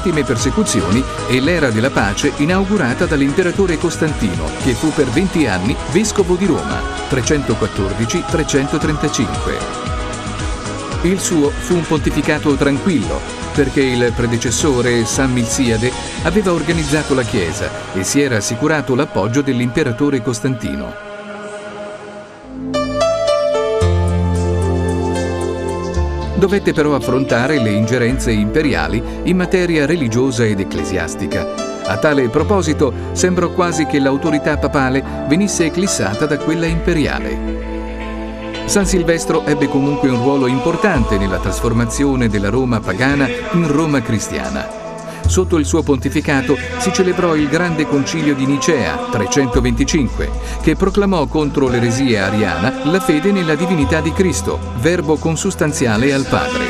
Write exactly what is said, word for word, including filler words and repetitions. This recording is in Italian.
legittime persecuzioni e l'era della pace inaugurata dall'imperatore Costantino, che fu per venti anni vescovo di Roma, trecentoquattordici trecentotrentacinque. Il suo fu un pontificato tranquillo, perché il predecessore, San Milziade, aveva organizzato la Chiesa e si era assicurato l'appoggio dell'imperatore Costantino. Dovette però affrontare le ingerenze imperiali in materia religiosa ed ecclesiastica. A tale proposito, sembrò quasi che l'autorità papale venisse eclissata da quella imperiale. San Silvestro ebbe comunque un ruolo importante nella trasformazione della Roma pagana in Roma cristiana. Sotto il suo pontificato si celebrò il Grande Concilio di Nicea, trecentoventicinque, che proclamò contro l'eresia ariana la fede nella divinità di Cristo, verbo consustanziale al Padre.